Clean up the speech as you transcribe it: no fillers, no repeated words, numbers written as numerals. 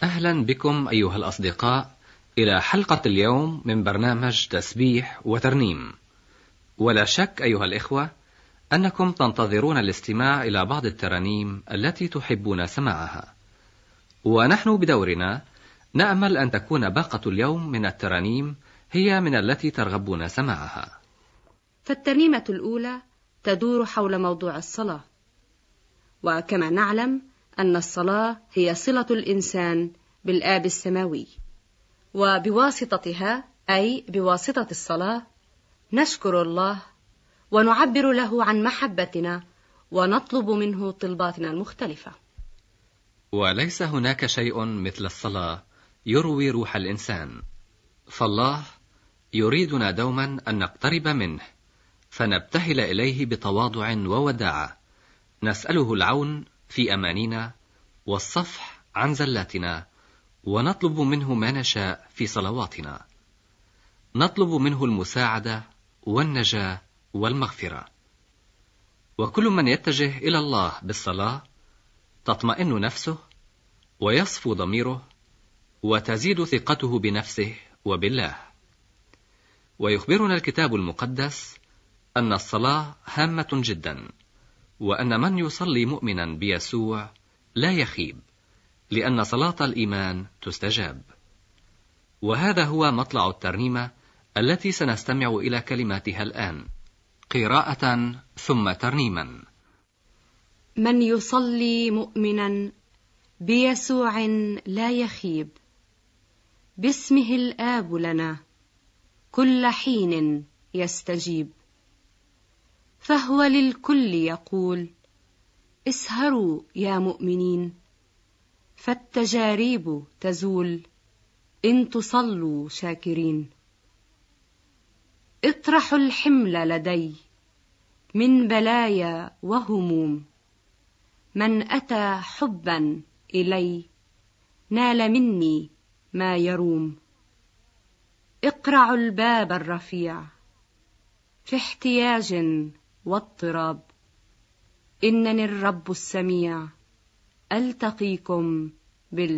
أهلا بكم أيها الأصدقاء إلى حلقة اليوم من برنامج تسبيح وترنيم. ولا شك أيها الإخوة أنكم تنتظرون الاستماع إلى بعض الترانيم التي تحبون سماعها، ونحن بدورنا نأمل أن تكون باقة اليوم من الترانيم هي من التي ترغبون سماعها. فالترنيمة الأولى تدور حول موضوع الصلاة، وكما نعلم أن الصلاة هي صلة الإنسان بالآب السماوي، وبواسطتها أي بواسطة الصلاة نشكر الله ونعبر له عن محبتنا ونطلب منه طلباتنا المختلفة. وليس هناك شيء مثل الصلاة يروي روح الإنسان، فالله يريدنا دوما أن نقترب منه، فنبتهل إليه بتواضع ووداعة، نسأله العون في أمانينا والصفح عن زلاتنا، ونطلب منه ما نشاء في صلواتنا. نطلب منه المساعدة والنجاة والمغفرة. وكل من يتجه إلى الله بالصلاة تطمئن نفسه ويصفو ضميره وتزيد ثقته بنفسه وبالله. ويخبرنا الكتاب المقدس أن الصلاة هامة جدا، وأن من يصلي مؤمنا بيسوع لا يخيب، لأن صلاة الإيمان تستجاب. وهذا هو مطلع الترنيمة التي سنستمع إلى كلماتها الآن، قراءة ثم ترنيما. من يصلي مؤمنا بيسوع لا يخيب، باسمه الآب لنا كل حين يستجيب. فهو للكل يقول اسهروا يا مؤمنين، فالتجارب تزول إن تصلوا شاكرين. اطرحوا الحمل لدي من بلايا وهموم، من أتى حبا إلي نال مني ما يروم. اقرعوا الباب الرفيع في احتياج واضطراب، إنني الرب السميع ألتقيكم